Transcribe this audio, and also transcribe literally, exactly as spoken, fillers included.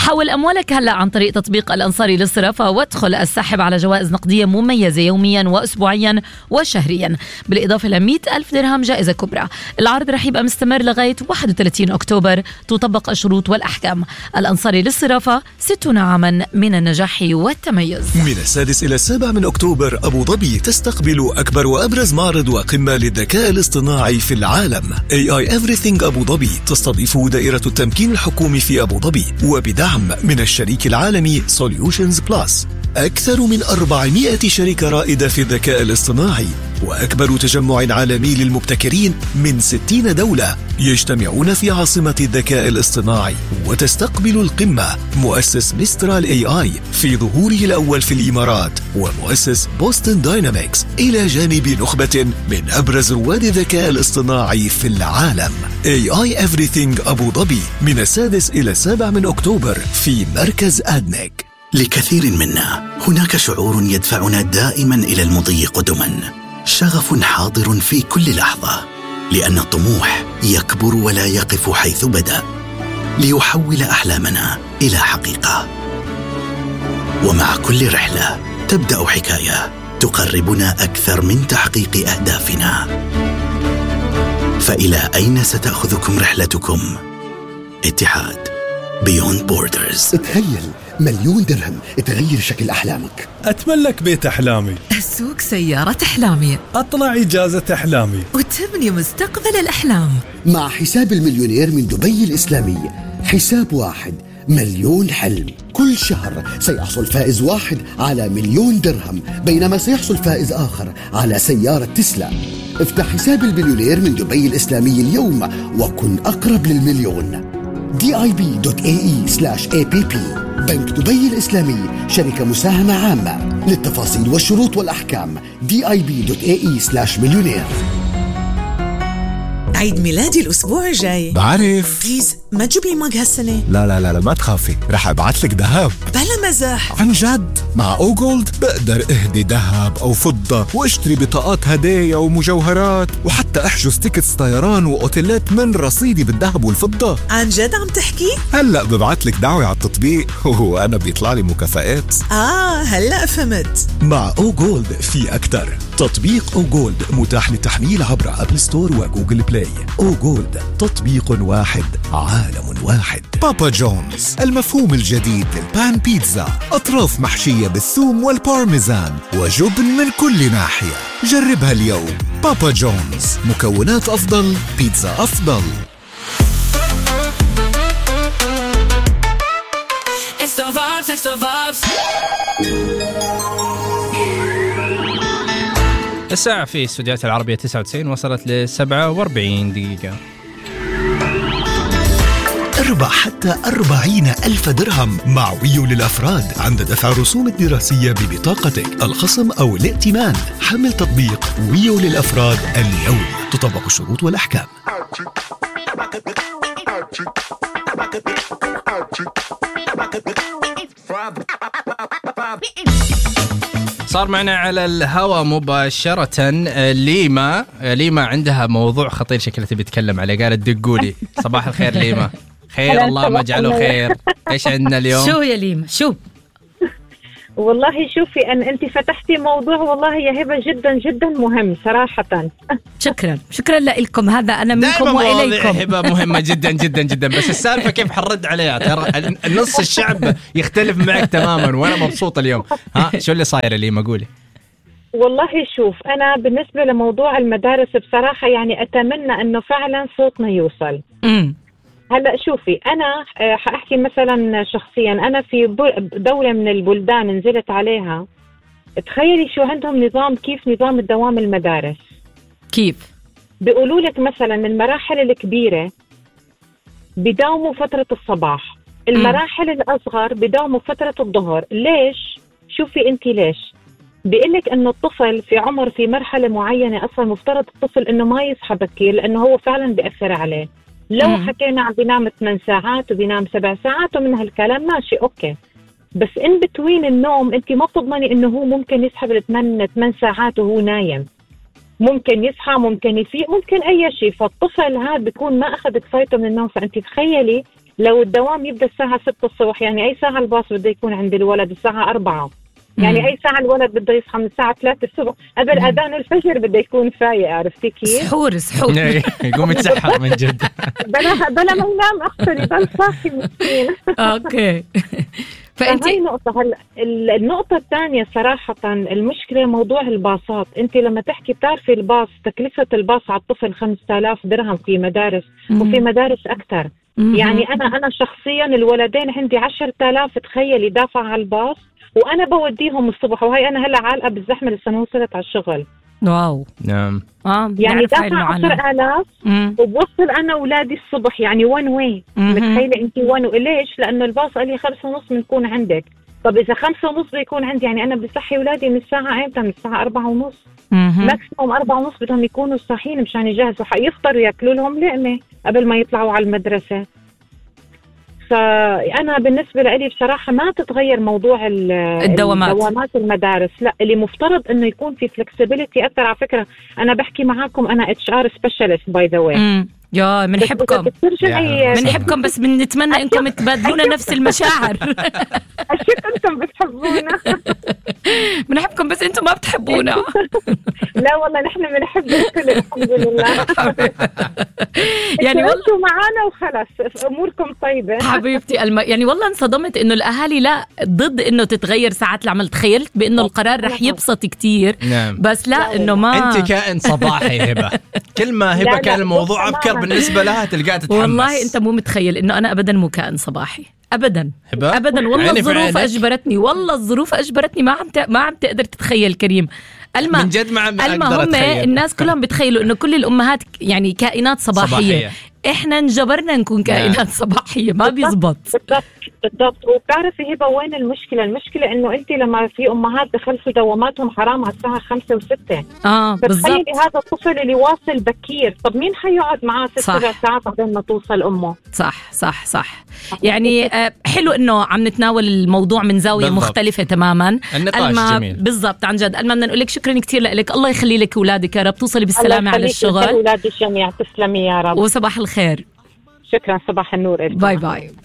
حول أموالك هلأ عن طريق تطبيق الأنصاري للصرافة وادخل السحب على جوائز نقدية مميزة يوميا وأسبوعيا وشهريا، بالإضافة ل مئة ألف درهم جائزة كبرى. العرض رح يبقى مستمر لغاية واحد وثلاثين أكتوبر، تطبق الشروط والأحكام. الأنصاري للصرافة ستون عاما من النجاح والتميز. من السادس إلى السابع من أكتوبر أبو ظبي تستقبل أكبر وأبرز معرض وقمة للذكاء الاصطناعي في العالم. إيه آي Everything أبو ظبي تستضيف دائرة التمكين الحكومي في أبو ظبي وبدعم من الشريك العالمي Solutions Plus. أكثر من أربعمائة شركة رائدة في الذكاء الاصطناعي وأكبر تجمع عالمي للمبتكرين من ستين دولة يجتمعون في عاصمة الذكاء الاصطناعي. وتستقبل القمة مؤسس ميسترال إيه آي في ظهوره الأول في الإمارات ومؤسس بوستن داينامكس إلى جانب نخبة من أبرز رواد الذكاء الاصطناعي في العالم. إيه آي Everything أبو ظبي من السادس إلى السابع من أكتوبر في مركز أدنك. لكثير منا هناك شعور يدفعنا دائما إلى المضي قدما، شغف حاضر في كل لحظة، لأن الطموح يكبر ولا يقف حيث بدأ، ليحول أحلامنا إلى حقيقة. ومع كل رحلة تبدأ حكاية تقربنا أكثر من تحقيق أهدافنا. فإلى أين ستأخذكم رحلتكم؟ اتحاد Beyond Borders. تخيل مليون درهم تغير شكل أحلامك. أتملك بيت أحلامي، أسوق سيارة أحلامي، أطلع إجازة أحلامي، وتبني مستقبل الأحلام. مع حساب المليونير من دبي الإسلامي، حساب واحد مليون حلم. كل شهر سيحصل فائز واحد على مليون درهم، بينما سيحصل فائز آخر على سيارة تسلا. افتح حساب المليونير من دبي الإسلامي اليوم وكن أقرب للمليون. دي آي بي دوت إيه إي سلاش إيه بي بي. بنك دبي الإسلامي، شركة مساهمة عامة. للتفاصيل والشروط والأحكام دي آي بي دوت إيه إي سلاش مليونير. عيد ميلادي الأسبوع الجاي. بعرف. بليز ما تجيب لي ماج هالسنة. لا لا لا لا ما تخافي، رح أبعت لك ذهب. بلا مزح. عن جد، مع أو جولد بقدر أهدي ذهب أو فضة واشتري بطاقات هدايا ومجوهرات، وحتى أحجز تيكتس طيران وأوتيلات من رصيدي بالذهب والفضة. عن جد عم تحكي؟ هلأ ببعت لك دعوة على التطبيق وأنا بيطلع لي مكافآت. آه هلأ فهمت. مع أو جولد في أكتر. تطبيق أو جولد متاح للتحميل عبر أبل ستور وجوجل بلاي. أو جولد، تطبيق واحد عالم واحد. بابا جونز، المفهوم الجديد للبان بيتزا، أطراف محشية بالثوم والبارميزان وجبن من كل ناحية. جربها اليوم. بابا جونز، مكونات أفضل، بيتزا أفضل. الساعة في استوديوهات العربية تسعة وتسعين وصلت ل سبعة وأربعين دقيقة. اربح حتى أربعين ألف درهم مع ويو للأفراد عند دفع الرسوم الدراسية ببطاقتك، الخصم أو الائتمان. حمل تطبيق ويو للأفراد اليوم، تطبق الشروط والأحكام. صار معنا على الهواء مباشرة ليما. ليما عندها موضوع خطير شكلها تبي تتكلم عليه، قالت دقولي. صباح الخير ليما. خير الله ما جعله خير. ايش عندنا اليوم؟ شو يا ليما شو؟ والله شوفي أن أنت فتحتي موضوع والله يا هبة جدا جدا مهم صراحة. شكرا شكرا لكم، هذا أنا منكم وإليكم. هبة مهمة جدا جدا جدا، بس السالفة كيف حنرد عليها؟ ترى نص الشعب يختلف معك تماما وأنا مبسوط اليوم. ها شو اللي صاير لي؟ ما قولي. والله شوف، أنا بالنسبة لموضوع المدارس بصراحة يعني أتمنى أنه فعلا صوتنا يوصل. امم هلا شوفي، أنا حأحكي مثلا شخصيا، أنا في دولة من البلدان نزلت عليها، تخيلي شو عندهم نظام، كيف نظام الدوام المدارس. كيف؟ بيقولوا لك مثلا المراحل الكبيرة بداوموا فترة الصباح، المراحل م. الأصغر بداوموا فترة الظهر. ليش؟ شوفي أنت ليش؟ بيقلك إنه الطفل في عمر في مرحلة معينة أصلا مفترض الطفل إنه ما يصحى بكير، لأنه هو فعلا بيأثر عليه. لو مم. حكينا عم بينام ثمان ساعات وبينام سبع ساعات ومن هالكلام ماشي أوكي، بس إن بتوين النوم أنت ما بتضمني إنه هو ممكن يسحب الثمان ثمان ساعات وهو نايم، ممكن يصحى، ممكن يفيق، ممكن أي شيء. فالطفل هذا بيكون ما أخذ كفايته من النوم. فأنت تخيلي لو الدوام يبدأ الساعة ستة الصبح، يعني أي ساعة الباص بده يكون عند الولد الساعة أربعة، يعني مم. أي ساعة الولد بده يصحى من الساعة ثلاثة الصبح قبل مم. أذان الفجر بده يكون فايق، عرفتي كيف؟ سحور سحور يقوم يتسحر من جد. بلا بلا ما ينام أكثر، يضل صاحي مسكين. اوكي. فأنت هاي فانت نقطة. هلا ال- النقطة الثانية صراحة المشكلة موضوع الباصات. أنت لما تحكي بتعرفي الباص تكلفة الباص على الطفل خمسة آلاف درهم في مدارس، وفي مدارس أكثر. يعني أنا أنا شخصيا الولدين عندي عشرة آلاف، تخيلي دافع على الباص وأنا بوديهم الصبح، وهي أنا هلا عالقة بالزحمة لسه ما وصلت على الشغل. واو. نعم. اه يعني بنعرف هاي دافع المعاناة. عشرة آلاف مم. وبوصل أنا أولادي الصبح، يعني وان واي. مهم. متخيلة أنت وان واي؟ ليش؟ لأنه الباص قال لي خمسة ونص بنكون عندك. طب إذا خمسة ونص بيكون عندي، يعني أنا بصحي أولادي من الساعة إمتى؟ من الساعة أربعة ونص. مهم. ماكسيموم أربعة ونص بدهم يكونوا صاحيين مشان يجهزوا يفطروا ياكلوا لهم لقمة قبل ما يطلعوا على المدرسة. فأنا بالنسبة لي بصراحة ما تتغير موضوع ال- الدوامات. الدوامات المدارس، لا اللي مفترض إنه يكون في flexibility أكثر. على فكرة أنا بحكي معاكم، أنا اتش ار سبيشالست باي ذا واي. مم. يا بنحبكم يا بنحبكم بس بنتمنى انكم تبادلونا نفس المشاعر. أشوف أنتم بتحبونا. بنحبكم بس انتم ما بتحبونا. لا والله نحن بنحب الكل الحمد لله. يعني والله انتوا معانا وخلص أموركم طيبة. حبيبتي الم... يعني والله انصدمت انه الاهالي لا ضد انه تتغير ساعات العمل. تخيلت بانه القرار رح يبسط كتير. نعم. بس لا انه ما انت كائن صباحي هبه، كل ما لا، هبه لا، كان الموضوع بص ابكر تماماً. بالنسبه لها تلقاها تتحمس. والله انت مو متخيل انه انا ابدا مو كائن صباحي ابدا هبة؟ ابدا. والله عيني في الظروف عينك. اجبرتني، والله الظروف اجبرتني. ما عم ت... ما عم تقدر تتخيل كريم. الما من جد ما عم الما أقدر هم أتخيل. الناس كلهم بتخيلوا انه كل الامهات يعني كائنات صباحيه, صباحية. احنا انجبرنا نكون كائنات صباحيه. ما بيزبط. بالضبط بالضبط. وبتعرفي هبه وين المشكله؟ المشكله انه انت لما في امهات بخلصوا دواماتهم حرام على الساعه خمسة وستة، اه بالضبط. فتخيلي هذا الطفل اللي واصل بكير، طب مين حيقعد معاه ست صح. سبع ساعات بعدين ما توصل امه؟ صح صح صح. يعني آه، حلو انه عم نتناول الموضوع من زاويه بالضبط. مختلفه تماما. النقاش ألما جميل. بالضبط عن جد. ألما بدنا نقول لك شكرا كثير لك. الله يخلي لك اولادك يا رب، توصلي بالسلامه على الشغل. اولاد الجميع تسلمي يا رب. وصباح الخير. شكرا، صباح النور. باي باي.